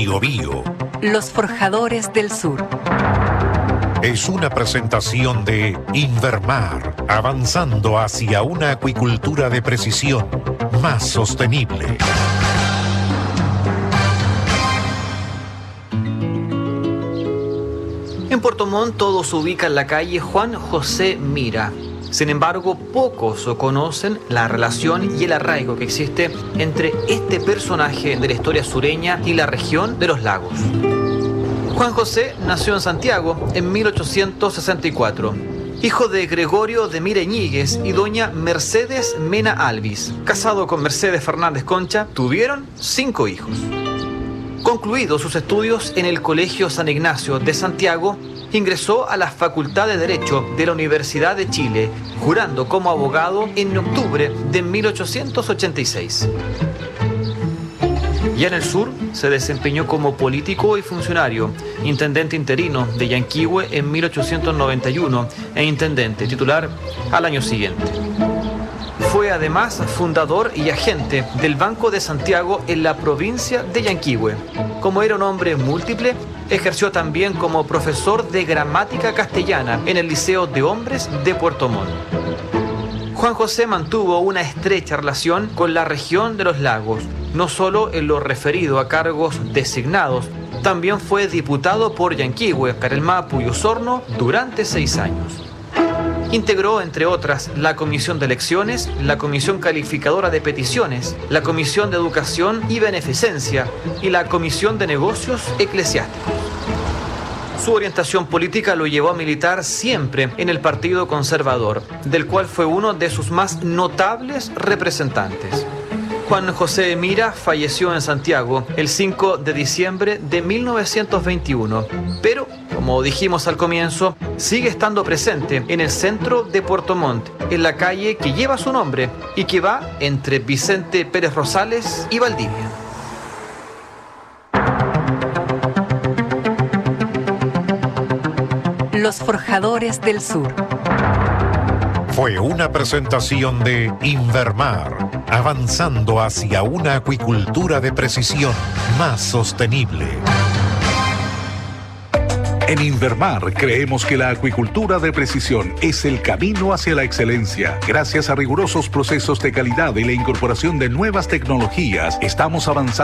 Biobío. Los Forjadores del Sur. Es una presentación de Invermar, avanzando hacia una acuicultura de precisión más sostenible. En Puerto Montt todo se ubica en la calle Juan José Mira. Sin embargo, pocos conocen la relación y el arraigo que existe entre este personaje de la historia sureña y la región de los lagos. Juan José nació en Santiago en 1864, hijo de Gregorio de Mira Iñiguez y doña Mercedes Mena Alvis. Casado con Mercedes Fernández Concha, tuvieron 5 hijos. Concluidos sus estudios en el Colegio San Ignacio de Santiago, ingresó a la Facultad de Derecho de la Universidad de Chile, jurando como abogado en octubre de 1886. Ya en el sur, se desempeñó como político y funcionario, intendente interino de Yanquihue en 1891 e intendente titular al año siguiente. Fue además fundador y agente del Banco de Santiago en la provincia de Yanquihue. Como era un hombre múltiple, ejerció también como profesor de gramática castellana en el Liceo de Hombres de Puerto Montt. Juan José mantuvo una estrecha relación con la región de los lagos, no solo en lo referido a cargos designados, también fue diputado por Yanquihue, Carelmapu y Osorno durante 6 años. Integró, entre otras, la Comisión de Elecciones, la Comisión Calificadora de Peticiones, la Comisión de Educación y Beneficencia y la Comisión de Negocios Eclesiásticos. Su orientación política lo llevó a militar siempre en el Partido Conservador, del cual fue uno de sus más notables representantes. Juan José Mira falleció en Santiago el 5 de diciembre de 1921, pero, como dijimos al comienzo, sigue estando presente en el centro de Puerto Montt, en la calle que lleva su nombre y que va entre Vicente Pérez Rosales y Valdivia. Los Forjadores del Sur. Fue una presentación de Invermar, avanzando hacia una acuicultura de precisión más sostenible. En Invermar creemos que la acuicultura de precisión es el camino hacia la excelencia. Gracias a rigurosos procesos de calidad y la incorporación de nuevas tecnologías, estamos avanzando